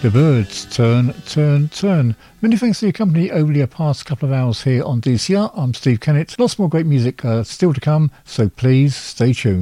The Birds, Turn, Turn, Turn. Many thanks for your company over the past couple of hours here on DCR. I'm Steve Kennett. Lots more great music still to come, so please stay tuned.